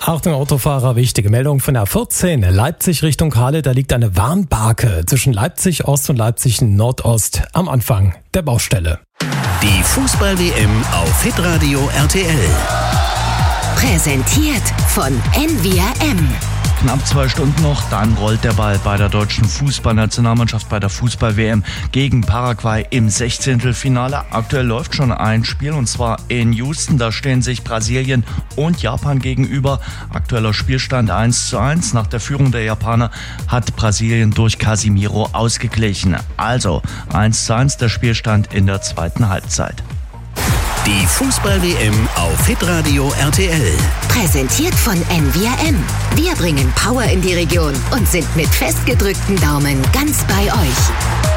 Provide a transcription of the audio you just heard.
Achtung Autofahrer, wichtige Meldung von der A14 Leipzig Richtung Halle. Da liegt eine Warnbarke zwischen Leipzig Ost und Leipzig Nordost am Anfang der Baustelle. Die Fußball-WM auf Hitradio RTL. Präsentiert von NVRM. Knapp 2 Stunden noch, dann rollt der Ball bei der deutschen Fußballnationalmannschaft bei der Fußball-WM gegen Paraguay im 16. Finale. Aktuell läuft schon ein Spiel und zwar in Houston. Da stehen sich Brasilien und Japan gegenüber. Aktueller Spielstand 1:1. Nach der Führung der Japaner hat Brasilien durch Casemiro ausgeglichen. Also 1:1 der Spielstand in der zweiten Halbzeit. Die Fußball-WM auf Hitradio RTL. Präsentiert von NVRM. Wir bringen Power in die Region und sind mit festgedrückten Daumen ganz bei euch.